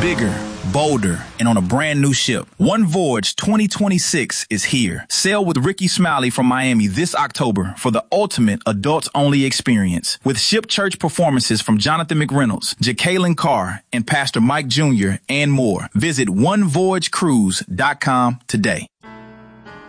bigger, bolder, and on a brand new ship. One Voyage 2026 is here. Sail with Ricky Smiley from Miami this October for the ultimate adults-only experience. With ship church performances from Jonathan McReynolds, Jacqueline Carr, and Pastor Mike Jr., and more. Visit onevoyagecruise.com today.